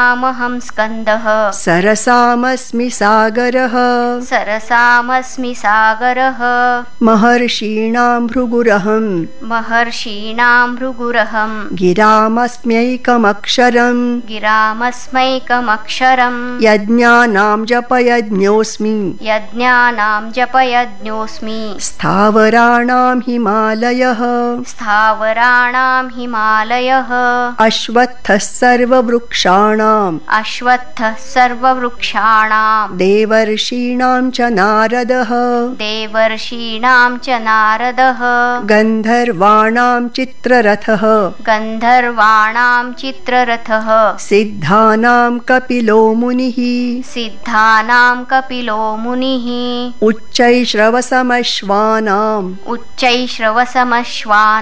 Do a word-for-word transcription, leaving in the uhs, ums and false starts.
सरसामहं स्कन्दः सरसामस्मि सागरः सरसामस्मि सागरः महर्षीणां भृगुरहं महर्षीणां भृगुरहं गिरामस्म्यैकमक्षरम् गिरामस्मैकमक्षरम् यज्ञानां जपयज्ञोऽस्मि यज्ञानां जपयज्ञोऽस्मि स्थावराणां हिमालयः स्थावराणां हिमालयः अश्वत्थः सर्ववृक्षाणाम् अश्वत्थः सर्ववृक्षाणां देवर्षीणां च नारदः देवर्षीणां च नारदः गन्धर्वाणां चित्ररथः गन्धर्वाणां चित्ररथः सिद्धानां कपिलो मुनिः सिद्धानां कपिलो मुनिः उच्चैश्रवसमश्वानाम् उच्चैश्रवसमश्वानां